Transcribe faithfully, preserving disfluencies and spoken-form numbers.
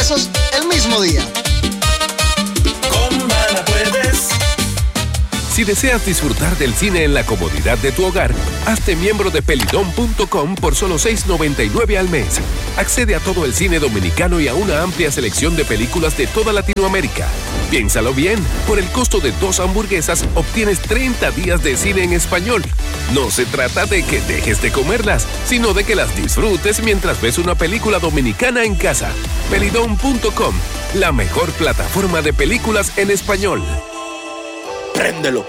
pesos el mismo día. Puedes. Si deseas disfrutar del cine en la comodidad de tu hogar, hazte miembro de pelidom punto com por solo seis noventa y nueve al mes. Accede a todo el cine dominicano y a una amplia selección de películas de toda Latinoamérica. Piénsalo bien, por el costo de dos hamburguesas obtienes treinta días de cine en español. No se trata de que dejes de comerlas, sino de que las disfrutes mientras ves una película dominicana en casa. pelidom punto com, la mejor plataforma de películas en español. Préndelo.